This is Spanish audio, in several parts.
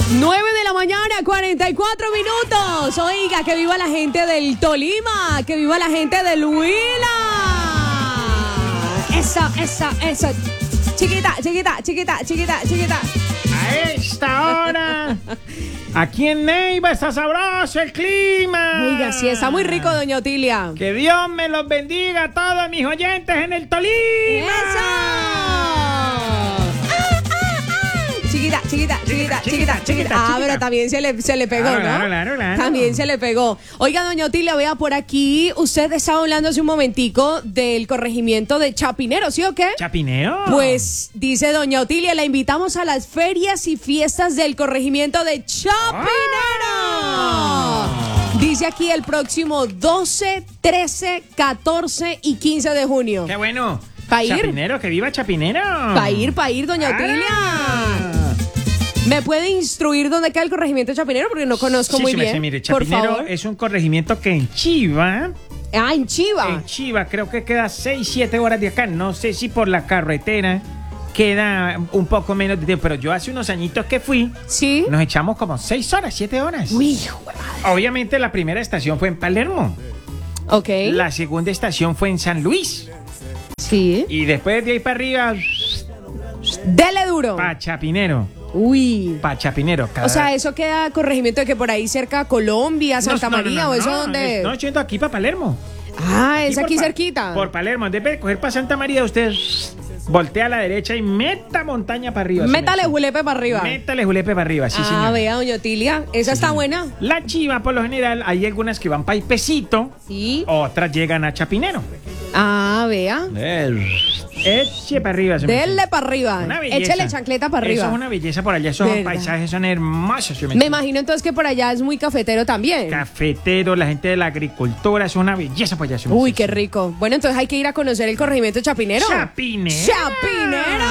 9 de la mañana, 44 minutos. Oiga, que viva la gente del Tolima, que viva la gente del Huila. Esa. Chiquita. A esta hora, aquí en Neiva está sabroso el clima. Oiga, sí, está muy rico, doña Otilia. Que Dios me los bendiga a todos mis oyentes en el Tolima. ¡Eso! Chiquita. Ah, pero también se le pegó, ¿no? Claro. También se le pegó. Oiga, doña Otilia, vea por aquí, usted estaba hablando hace un momentico del corregimiento de Chapinero, ¿sí o qué? ¿Chapinero? Pues, dice doña Otilia, la invitamos a las ferias y fiestas del corregimiento de Chapinero. Dice aquí el próximo 12, 13, 14 y 15 de junio. ¡Qué bueno! ¿Pa' ir? Chapinero, que viva Chapinero. Pa' ir, doña Otilia. ¿Me puede instruir dónde queda el corregimiento de Chapinero? Porque no conozco muy bien. Mire, por Chapinero favor. es un corregimiento que en Chiva... En Chiva. En Chiva creo que queda 6-7 horas de acá. No sé si por la carretera queda un poco menos de tiempo. Pero yo hace unos añitos que fui, ¿Sí? nos echamos como 6 horas, 7 horas. Uy, hijo de madre. Obviamente la primera estación fue en Palermo. Ok. La segunda estación fue en San Luis. Sí. Y después de ahí para arriba, Dele duro. pa' Chapinero. Uy. Pa' Chapinero. O sea, eso queda corregimiento de que por ahí cerca a Colombia, Santa María, o eso dónde. No, yendo aquí para Palermo. Ah, es por aquí Pa- cerquita. Por Palermo. En vez de coger para Santa María, usted voltea a la derecha y meta montaña para arriba. Métale señor. julepe para arriba. Métale julepe para arriba, sí, señor. Vea, doña Otilia. Esa está buena. La Chiva, por lo general, hay algunas que van para Ipecito, Sí. otras llegan a Chapinero. Vea. Eche para arriba, señor. Dele para arriba. Una belleza. Échele chancleta para arriba. Eso es una belleza por allá, esos ¿Verdad? paisajes son hermosos. ¿Sí me Me entiende? imagino entonces que por allá es muy cafetero también. Cafetero, la gente de la agricultura, es una belleza por allá. ¿sí me Uy, entiende? qué rico. Bueno, entonces hay que ir a conocer el corregimiento de Chapinero. ¡Chapinero! ¡Chapinero!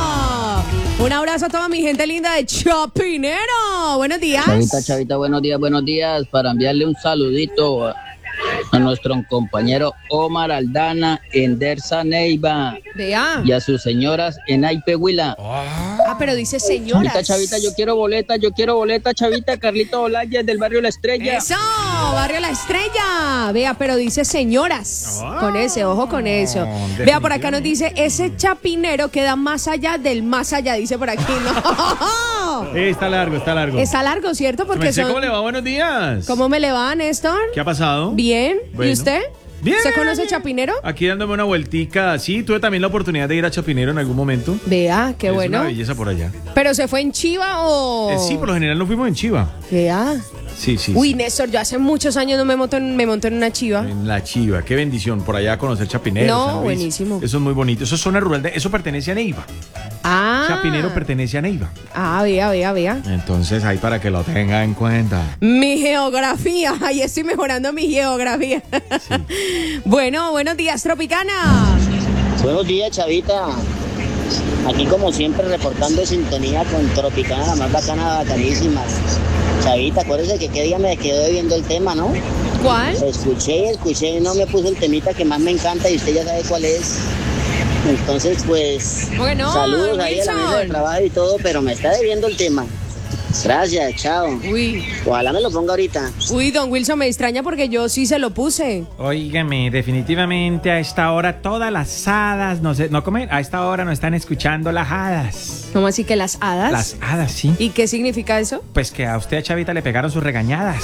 Un abrazo a toda mi gente linda de Chapinero. Buenos días. Chavita, buenos días. Para enviarle un saludito a nuestro compañero Omar Aldana en Dersa Neiva Vea. y a sus señoras en Aipehuila. Pero dice señoras. Chavita, yo quiero boleta, Chavita. Carlito Olayes del barrio La Estrella. Eso, Barrio La Estrella. Vea, pero dice señoras. Con ese, ojo con eso. Vea, por acá nos dice, ese Chapinero queda más allá del más allá, dice por aquí. No. Está largo. Está largo, ¿cierto? Porque son... ¿Cómo le va? Buenos días. ¿Cómo me le va, Néstor? ¿Qué ha pasado? Bien. Bueno. ¿Y usted? Bien. ¿Se conoce Chapinero? Aquí dándome una vueltica. Sí, tuve también la oportunidad de ir a Chapinero en algún momento. Vea, qué Es bueno. una belleza por allá. ¿Pero se fue en Chiva o...? Sí, por lo general nos fuimos en Chiva. Vea. Sí. Uy, Néstor, yo hace muchos años no me monto en una Chiva. En la Chiva. Qué bendición por allá conocer Chapinero. No, San Luis. buenísimo. Eso es muy bonito. Eso es zona rural. Eso pertenece a Neiva. Chapinero pertenece a Neiva. Vea. Entonces ahí para que lo tenga en cuenta. Mi geografía. Ahí estoy mejorando mi geografía. Bueno, buenos días, Tropicana. Buenos días, Chavita. Aquí como siempre reportando sintonía con Tropicana, la más bacanísima. Chavita, acuérdese que qué día me quedó debiendo el tema, ¿no? ¿Cuál? Escuché y no me puso el temita que más me encanta y usted ya sabe cuál es. Entonces, pues, Bueno, saludos ahí a la mesa de Wilson. trabajo y todo, pero me está debiendo el tema. Gracias, chao. Uy, Ojalá me lo ponga ahorita. don Wilson, me extraña porque yo sí se lo puse. Óigame, definitivamente a esta hora todas las hadas, no comen, a esta hora nos están escuchando las hadas. ¿Cómo así que las hadas? Las hadas, sí. ¿Y qué significa eso? Pues que a usted, Chavita, le pegaron sus regañadas.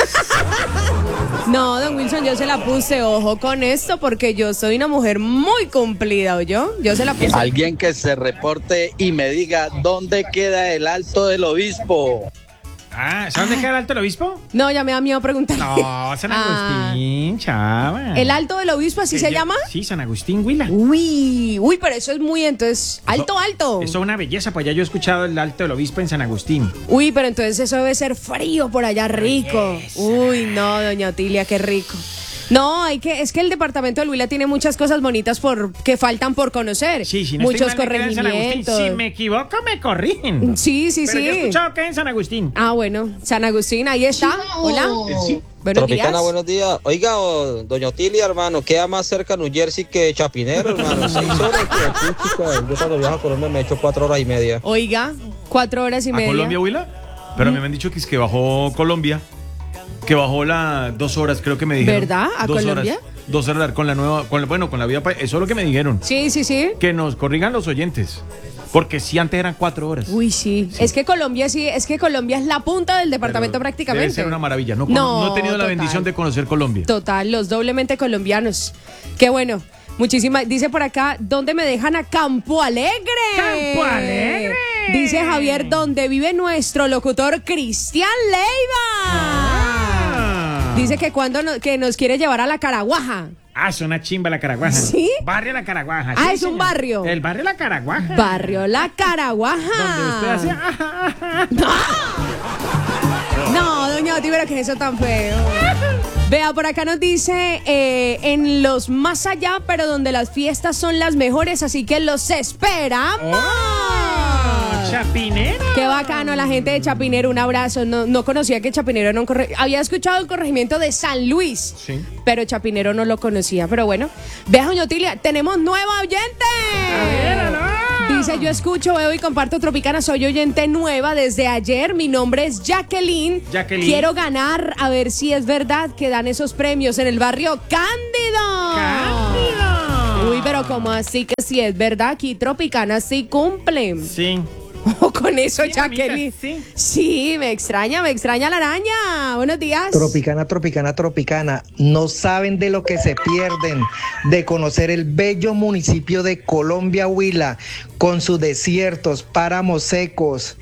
No, don Wilson, yo se la puse, ojo con esto, porque yo soy una mujer muy cumplida, ¿oyó? Yo se la puse. Alguien que se reporte y me diga dónde queda el Alto del Obispo. ¿Sabe dónde queda el Alto del Obispo? No, ya me da miedo preguntar. No, San Agustín, chava. ¿El Alto del Obispo así se llama? Sí, San Agustín, Huila. Uy, pero eso es muy, entonces, alto. Eso es una belleza, pues ya yo he escuchado el Alto del Obispo en San Agustín. Uy, pero entonces eso debe ser frío por allá, rico. Uy, no, doña Otilia, qué rico. No, es que el departamento de Huila tiene muchas cosas bonitas que faltan por conocer. Sí, si no muchos estoy mal, me queda en San Agustín. corregimientos. Si me equivoco, me corrigen. Sí. Pero yo he escuchado que es en San Agustín. Bueno, San Agustín, ahí está. Hola. Buenos días. Tropicana, buenos días. Oiga, doña Otilia, hermano, queda más cerca New Jersey que Chapinero, hermano. 6 horas que aquí, chica. Yo cuando viajo a Colombia me echo 4 horas y media. Oiga, 4 horas y ¿A media. Colombia, Huila? Pero a mí me han dicho que es que bajó Colombia, que bajó las 2 horas, creo que me dijeron. ¿Verdad? ¿A 2 Colombia? Horas, 2 horas con la nueva, con la vía, eso es lo que me dijeron. Sí. Que nos corrigan los oyentes. Porque sí, antes eran 4 horas. Uy, sí. Es que Colombia es la punta del departamento prácticamente. Debe ser una maravilla. No he tenido la bendición de conocer Colombia. Total, los doblemente colombianos. Qué bueno. Muchísimas. Dice por acá, ¿dónde me dejan a Campo Alegre? ¡Campo Alegre! Dice Javier, ¿dónde vive nuestro locutor Cristian Leiva? Dice que que nos quiere llevar a la Caraguaja. Es una chimba la Caraguaja. ¿Sí? Barrio La Caraguaja. Es un barrio. El barrio La Caraguaja. Barrio La Caraguaja. Donde usted hace... No, doña Oti, pero que es eso tan feo. Vea, por acá nos dice en los más allá, pero donde las fiestas son las mejores, así que los esperamos. Chapinero. Qué bacano la gente de Chapinero, un abrazo. No conocía que Chapinero era había escuchado el corregimiento de San Luis, sí, pero Chapinero no lo conocía. Pero bueno, vea, doña Otilia, tenemos nueva oyente. Dice, yo escucho, veo y comparto Tropicana, soy oyente nueva desde ayer, mi nombre es Jacqueline. Quiero ganar, a ver si es verdad que dan esos premios en el barrio Cándido. Uy, pero ¿cómo así que si es verdad? Aquí Tropicana sí cumplen. Sí. Con eso, Sí, Jacqueline. amiga, Sí, me extraña la araña. Buenos días. Tropicana. No saben de lo que se pierden de conocer el bello municipio de Colombia, Huila, con sus desiertos, páramos secos,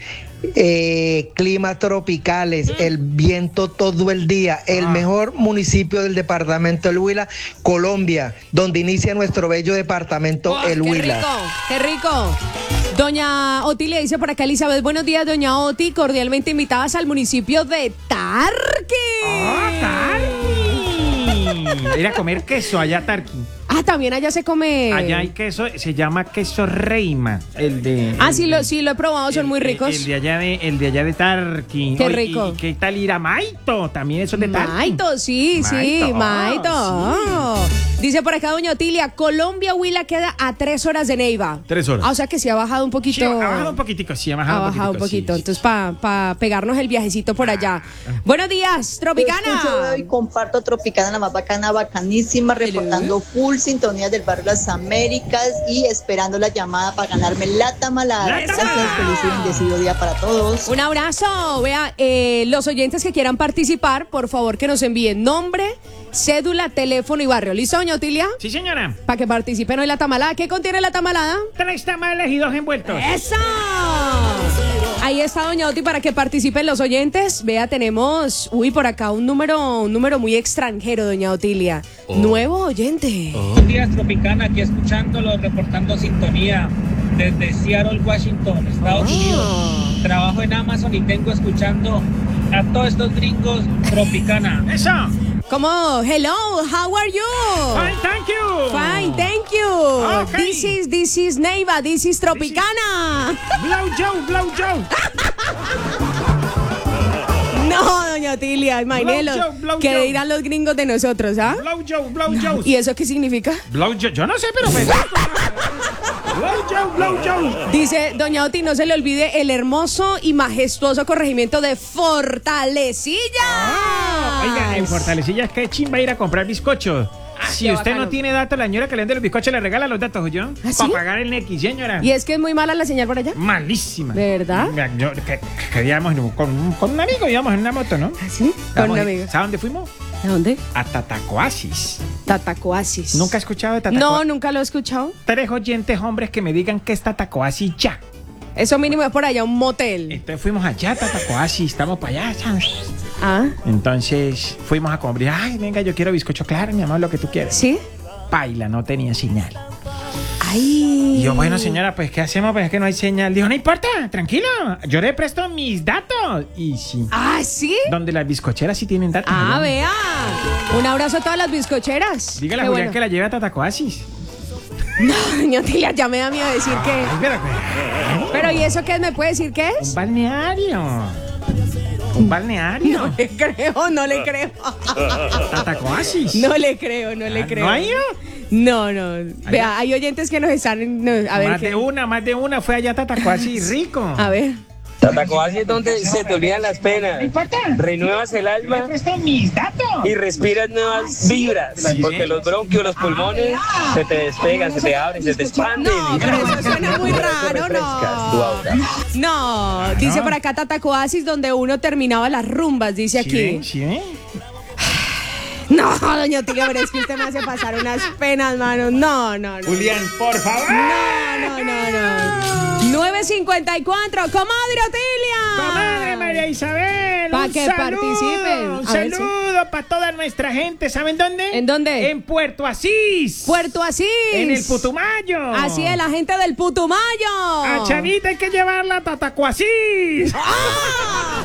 climas tropicales, el viento todo el día, el mejor municipio del departamento del Huila, Colombia, donde inicia nuestro bello departamento, el Huila. Qué rico. Doña Otilia dice por acá, Elizabeth, buenos días, doña Oti, cordialmente invitadas al municipio de Tarqui. Tarqui. Ir a comer queso allá a Tarqui. También allá se come. Allá hay queso, se llama queso Reima, el de. Sí lo he probado, son muy ricos. El de allá de Tarqui. Qué rico. ¿Y qué tal ir a Maito? También eso de Tarqui. Maito, sí, Maito. Dice por acá doña Otilia, Colombia, Huila queda a 3 horas de Neiva. 3 horas. O sea que sí ha bajado un poquito. Sí, ha bajado un poquitico, sí, ha bajado un poquito. Sí. Entonces, para pegarnos el viajecito por allá. Buenos días, Tropicana. Yo y comparto Tropicana, la más bacana, bacanísima, reportando full sintonía del barrio Las Américas y esperando la llamada para ganarme la tamalada. Gracias, feliz y bendecido día para todos. Un abrazo. Vea, los oyentes que quieran participar, por favor que nos envíen nombre, cédula, teléfono y barrio. ¿Listo, doña Otilia? Sí, señora. Para que participen hoy la tamalada. ¿Qué contiene la tamalada? 3 tamales y 2 envueltos. ¡Eso! Ahí está doña Oti para que participen los oyentes. Vea, tenemos, por acá un número muy extranjero, doña Otilia. Nuevo oyente. Buenos días, Tropicana, aquí escuchándolo, reportando sintonía desde Seattle, Washington, Estados Unidos. Trabajo en Amazon y tengo escuchando a todos estos gringos Tropicana. ¡Eso! ¿Cómo? Hello, how are you? Fine, thank you. Fine, thank you. Okay. This is Neiva, this is Tropicana. Blow Joe. No, doña Otilia, imagínelo. ¿Qué dirán los gringos de nosotros, Blow Joe. ¿Y eso qué significa? Blow Joe, yo no sé, pero Blow Joe. Dice doña Oti, no se le olvide el hermoso y majestuoso corregimiento de Fortalecilla. Oiga, en Fortalecilla es que chimba ir a comprar bizcochos. Si usted bacano. No tiene datos, la señora que le vende los bizcochos le regala los datos, ¿yo? ¿Ah, sí? Para pagar el X, señora. ¿Y es que es muy mala la señal por allá? Malísima. ¿De verdad? Que íbamos con un amigo, íbamos en una moto, ¿no? ¿Ah, sí? Con un amigo. ¿Sabe dónde fuimos? ¿A dónde? A Tatacoasis. Tatacoasis. ¿Nunca has escuchado de Tatacoasis? No, nunca lo he escuchado. 3 oyentes hombres que me digan que es Tatacoasis ya. Eso mínimo es por allá, un motel. Entonces fuimos allá a Tatacoasis, estamos para allá, ¿sabes? Entonces fuimos a comprar. Ay, venga, yo quiero bizcocho, claro, mi amor, lo que tú quieras. ¿Sí? Paila, no tenía señal. Ay. Y yo, bueno, señora, pues, ¿qué hacemos? Pues es que no hay señal. Dijo, no importa, tranquilo, yo le presto mis datos. Y sí. ¿Sí? Donde las bizcocheras sí tienen datos. ¿No? Vea. Un abrazo a todas las bizcocheras. Dígale a Julián que la lleve a Tatacoasis. No, doña Otilia, ya me da miedo decir que... Pero, ¿y eso qué es? ¿Me puede decir qué es? Un balneario. Un balneario. No le creo. Tatacoasis. No le creo. ¿No hay yo? No. Vea, hay oyentes que nos están... a ver, más de una fue allá a Tatacoasis rico. A ver. Tatacoasis es donde se te olvidan las penas, renuevas el alma y respiras nuevas vibras, porque los bronquios, los pulmones se te despegan, se te abren, se te expanden. No, pero eso suena muy raro, no, dice por acá Tatacoasis, donde uno terminaba las rumbas, dice aquí. ¿Sí? No, doña Otilia, pero es que usted me hace pasar unas penas, mano. No. Julián, por favor. No. 9:54, comadre Otilia. Comadre María Isabel. Para que participen. Un saludo para toda nuestra gente. ¿Saben dónde? ¿En dónde? En Puerto Asís. Puerto Asís. En el Putumayo. Así es, la gente del Putumayo. A Chavita hay que llevarla a Tatacoasis.